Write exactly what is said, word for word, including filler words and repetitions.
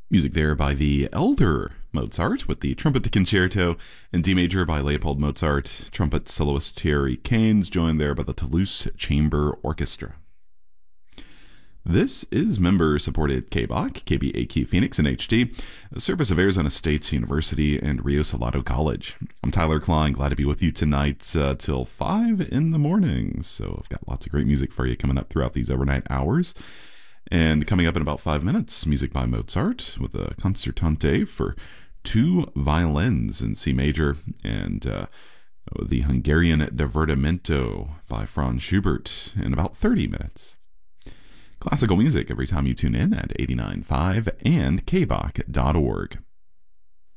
Music there by the elder Mozart with the Trumpet Concerto in D major by Leopold Mozart. Trumpet soloist Thierry Caines, joined there by the Toulouse Chamber Orchestra. This is member-supported K B A Q, K B A Q Phoenix in H D, a service of Arizona State University and Rio Salado College. I'm Tyler Klein, glad to be with you tonight uh, till five in the morning. So I've got lots of great music for you coming up throughout these overnight hours. And coming up in about five minutes, music by Mozart with a concertante for two violins in C major, and uh, the Hungarian Divertimento by Franz Schubert in about thirty minutes. Classical music every time you tune in at eighty-nine point five and K B A Q dot org.